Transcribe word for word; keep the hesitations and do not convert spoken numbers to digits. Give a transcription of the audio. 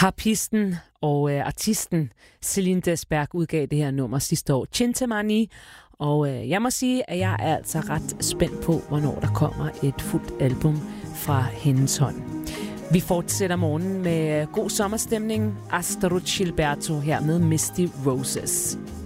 Harpisten og øh, artisten Celine Desberg udgav det her nummer sidste år, Chintamani. Og øh, jeg må sige, at jeg er altså ret spændt på, hvornår der kommer et fuldt album fra hendes hånd. Vi fortsætter morgenen med god sommerstemning. Astrud Gilberto her med Misty Roses.